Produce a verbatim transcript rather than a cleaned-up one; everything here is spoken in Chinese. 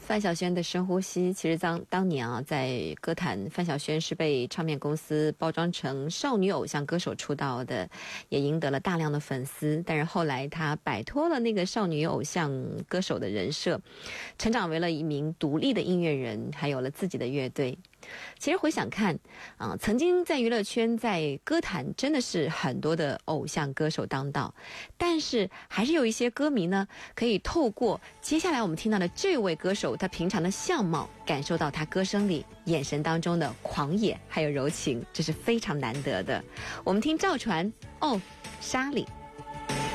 范晓萱的深呼吸，其实当当年啊，在歌坛，范晓萱是被唱片公司包装成少女偶像歌手出道的，也赢得了大量的粉丝。但是后来她摆脱了那个少女偶像歌手的人设，成长为了一名独立的音乐人，还有了自己的乐队。其实回想看啊、呃，曾经在娱乐圈、在歌坛，真的是很多的偶像歌手当道，但是还是有一些歌迷呢，可以透过接下来我们听到的这位歌手他平常的相貌，感受到他歌声里眼神当中的狂野还有柔情，这是非常难得的。我们听赵传哦，沙里。